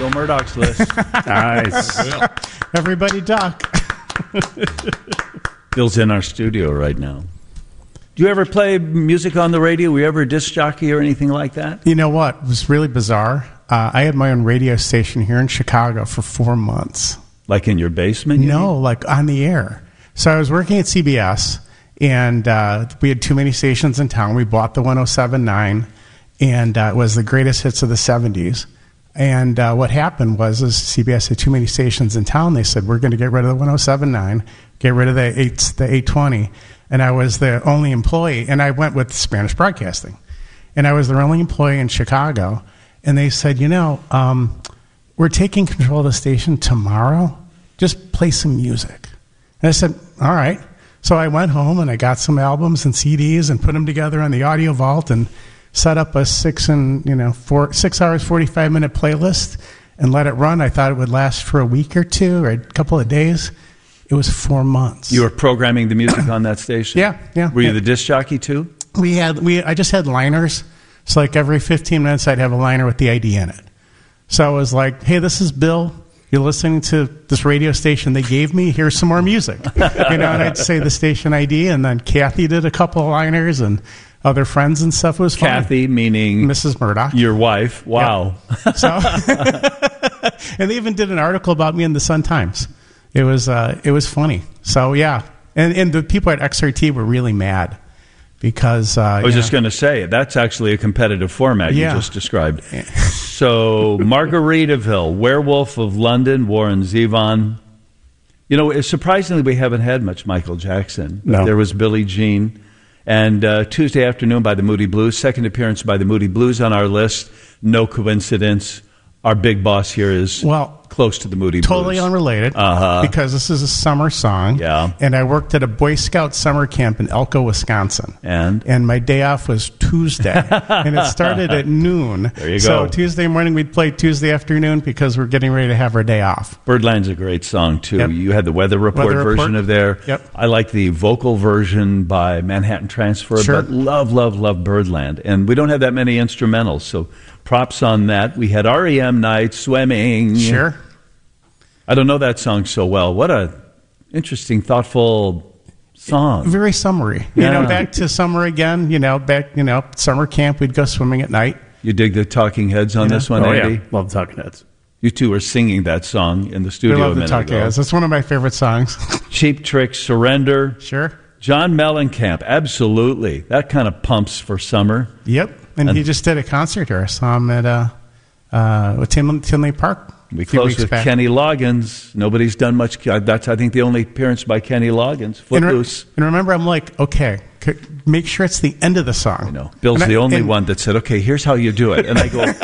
Bill Murdoch's list. Nice. Everybody duck. Bill's in our studio right now. Do you ever play music on the radio? Were you ever a disc jockey or anything like that? You know what? It was really bizarre. I had my own radio station here in Chicago for 4 months. Like in your basement? No, like on the air. So I was working at CBS, and we had too many stations in town. We bought the 107.9, and it was the greatest hits of the 70s. And what happened was CBS had too many stations in town. They said, we're going to get rid of the 107.9, get rid of the 820. And I was the only employee, and I went with Spanish Broadcasting. And I was the only employee in Chicago. And they said, we're taking control of the station tomorrow. Just play some music. And I said, all right. So I went home, and I got some albums and CDs and put them together on the Audio Vault and set up a 6 hours, 45-minute playlist and let it run. I thought it would last for a week or two or a couple of days. It was 4 months. You were programming the music on that station? Yeah. Were you the disc jockey too? I just had liners. So like every 15 minutes I'd have a liner with the ID in it. So I was like, hey, this is Bill. You're listening to this radio station they gave me. Here's some more music. And I'd say the station ID, and then Kathy did a couple of liners and other friends and stuff. It was fun. Kathy, meaning Mrs. Murdoch. Your wife. Wow. Yep. So, and they even did an article about me in the Sun-Times. It was funny. So yeah, and the people at XRT were really mad because I was just going to say that's actually a competitive format you just described. Yeah. So Margaritaville, Werewolf of London, Warren Zevon. Surprisingly, we haven't had much Michael Jackson. No. There was Billie Jean, and Tuesday Afternoon by the Moody Blues. Second appearance by the Moody Blues on our list. No coincidence. Our big boss here is close to the Moody Blues. Totally unrelated, because this is a summer song. Yeah. And I worked at a Boy Scout summer camp in Elko, Wisconsin. And my day off was Tuesday. And it started at noon. There you go. So Tuesday morning we'd play Tuesday afternoon because we're getting ready to have our day off. Birdland's a great song, too. Yep. You had the Weather Report version of there. Yep. I like the vocal version by Manhattan Transfer, sure. But love Birdland. And we don't have that many instrumentals, so props on that. We had REM Night Swimming. Sure. I don't know that song so well. What a interesting, thoughtful song. Very summery. Yeah. Back to summer again. Summer camp, we'd go swimming at night. You dig the Talking Heads on this one, Andy? Yeah. Love the Talking Heads. You two were singing that song in the studio We love a the minute Talking ago. Heads. That's one of my favorite songs. Cheap Trick, Surrender. Sure. John Mellencamp, absolutely. That kind of pumps for summer. Yep. And he just did a concert here. I saw him at Tinley Park. We closed with back. Kenny Loggins. Nobody's done much. That's, I think, the only appearance by Kenny Loggins. Footloose. And remember, I'm like, okay, make sure it's the end of the song. I know. Bill's the only one that said, okay, here's how you do it. And I go,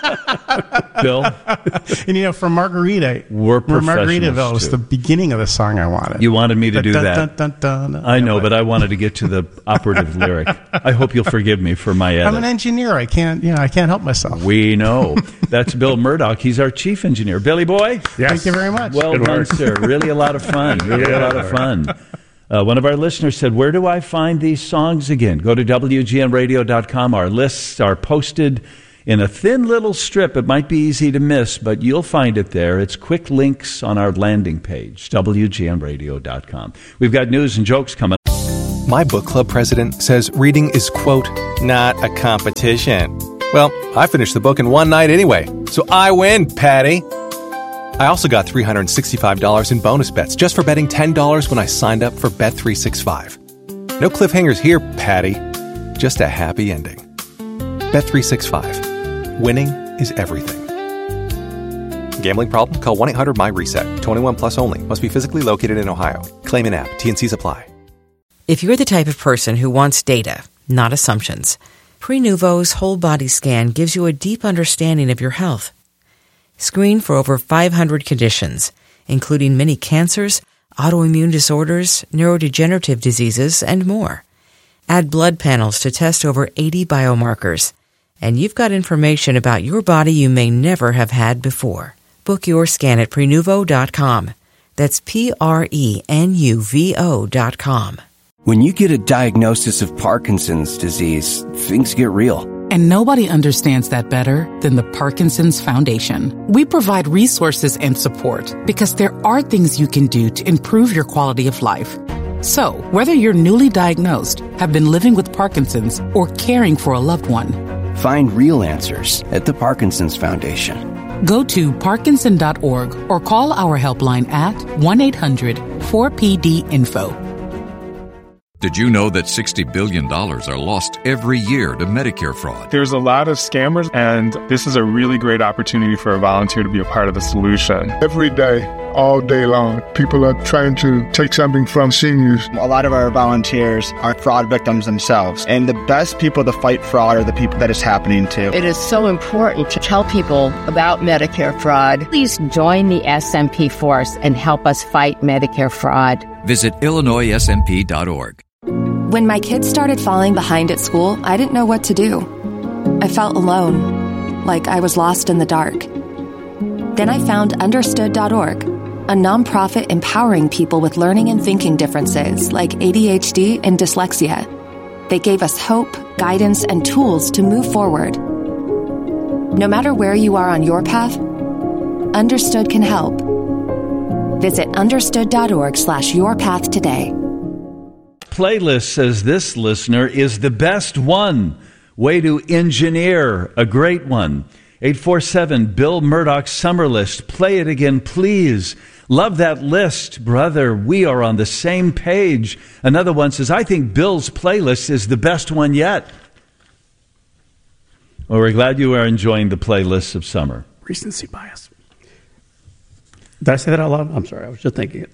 Bill. And for Margarita, we're professionals Margaritaville was the beginning of the song I wanted. You wanted me to do that. Dun, dun, dun, I know, but I wanted to get to the operative lyric. I hope you'll forgive me for my edit. I'm an engineer. I can't help myself. We know. That's Bill Murdoch. He's our chief engineer. Billy boy? Yes. Thank you very much. Well Good done, work. sir. Really a lot of fun. Really a lot of fun. One of our listeners said, where do I find these songs again? Go to WGNradio.com. Our lists are posted in a thin little strip. It might be easy to miss, but you'll find it there. It's quick links on our landing page, WGNradio.com. We've got news and jokes coming. My book club president says reading is, quote, not a competition. Well, I finished the book in one night anyway, so I win, Patty. I also got $365 in bonus bets just for betting $10 when I signed up for Bet365. No cliffhangers here, Patty. Just a happy ending. Bet365. Winning is everything. Gambling problem? Call 1-800-MY-RESET. 21 plus only. Must be physically located in Ohio. Claim in app. T&Cs apply. If you're the type of person who wants data, not assumptions, Prenuvo's whole body scan gives you a deep understanding of your health. Screen for over 500 conditions, including many cancers, autoimmune disorders, neurodegenerative diseases, and more. Add blood panels to test over 80 biomarkers, and you've got information about your body you may never have had before. Book your scan at Prenuvo.com. That's Prenuvo.com. When you get a diagnosis of Parkinson's disease, things get real. And nobody understands that better than the Parkinson's Foundation. We provide resources and support because there are things you can do to improve your quality of life. So, whether you're newly diagnosed, have been living with Parkinson's, or caring for a loved one, find real answers at the Parkinson's Foundation. Go to Parkinson.org or call our helpline at 1-800-4PD-INFO. Did you know that $60 billion are lost every year to Medicare fraud? There's a lot of scammers, and this is a really great opportunity for a volunteer to be a part of the solution. Every day, all day long, people are trying to take something from seniors. A lot of our volunteers are fraud victims themselves, and the best people to fight fraud are the people that it's happening to. It is so important to tell people about Medicare fraud. Please join the SMP force and help us fight Medicare fraud. Visit IllinoisSMP.org. When my kids started falling behind at school, I didn't know what to do. I felt alone, like I was lost in the dark. Then I found Understood.org, a nonprofit empowering people with learning and thinking differences like ADHD and dyslexia. They gave us hope, guidance, and tools to move forward. No matter where you are on your path, Understood can help. Visit Understood.org/yourpath today. Playlist, says this listener, is the best one. Way to engineer a great one. 847 Bill Murdoch's Summer List. Play it again, please. Love that list, brother. We are on the same page. Another one says, I think Bill's playlist is the best one yet. Well, we're glad you are enjoying the playlists of summer. Recency bias. Did I say that out loud? I'm sorry. I was just thinking it.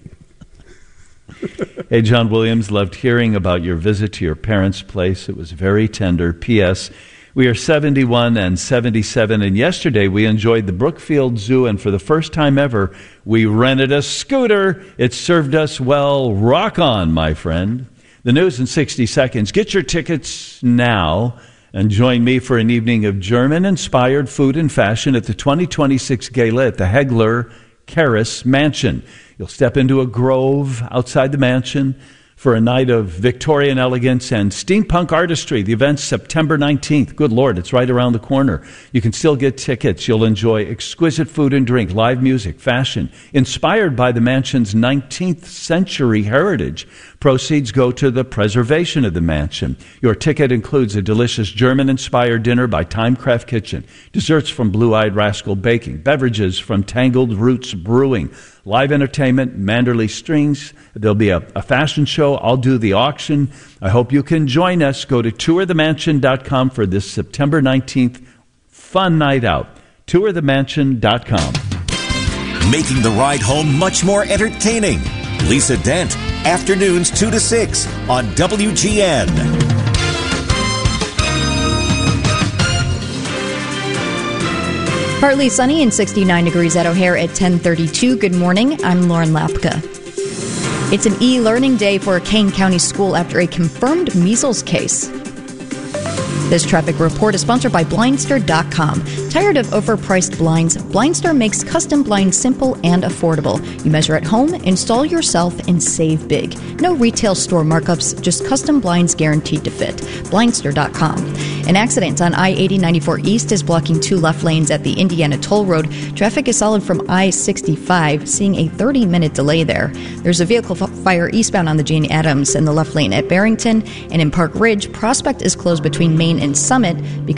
Hey, John Williams, loved hearing about your visit to your parents' place. It was very tender. P.S. We are 71 and 77, and yesterday we enjoyed the Brookfield Zoo, and for the first time ever, we rented a scooter. It served us well. Rock on, my friend. The news in 60 seconds. Get your tickets now and join me for an evening of German-inspired food and fashion at the 2026 Gala at the Hegler Karras Mansion. You'll step into a grove outside the mansion for a night of Victorian elegance and steampunk artistry. The event's September 19th. Good Lord, it's right around the corner. You can still get tickets. You'll enjoy exquisite food and drink, live music, fashion, inspired by the mansion's 19th century heritage. Proceeds go to the preservation of the mansion. Your ticket includes a delicious German-inspired dinner by Timecraft Kitchen, desserts from Blue Eyed Rascal Baking, beverages from Tangled Roots Brewing, live entertainment, Manderley Strings. There'll be a fashion show. I'll do the auction. I hope you can join us. Go to tourthemansion.com for this September 19th fun night out. Tourthemansion.com. Making the ride home much more entertaining. Lisa Dent, afternoons 2 to 6 on WGN. Partly sunny and 69 degrees at O'Hare at 10:32. Good morning. I'm Lauren Lapka. It's an e-learning day for a Kane County school after a confirmed measles case. This traffic report is sponsored by Blindster.com. Tired of overpriced blinds? Blindster makes custom blinds simple and affordable. You measure at home, install yourself, and save big. No retail store markups, just custom blinds guaranteed to fit. Blindster.com. An accident on I-80-94 East is blocking 2 left lanes at the Indiana Toll Road. Traffic is solid from I-65, seeing a 30-minute delay there. There's a vehicle fire eastbound on the Jane Addams in the left lane at Barrington, and in Park Ridge, Prospect is closed between Main and Summit because